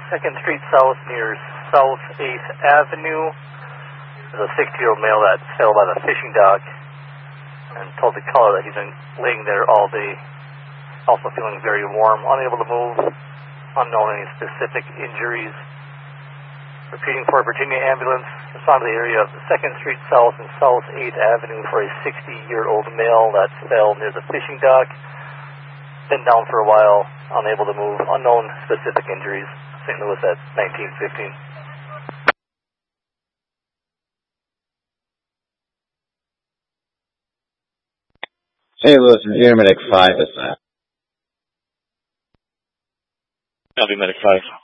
2nd Street South near South 8th Avenue. There's a 60-year-old male that fell by the fishing dock and told the caller that he's been laying there all day, also feeling very warm, unable to move, unknown any specific injuries. Repeating for Virginia ambulance, respond to the area of 2nd Street South and South 8th Avenue for a 60-year-old male that fell near the fishing dock. Been down for a while, unable to move, unknown specific injuries. St. Louis at 1915. St. Louis, Unit Medic 5 is that. I'll be Medic 5.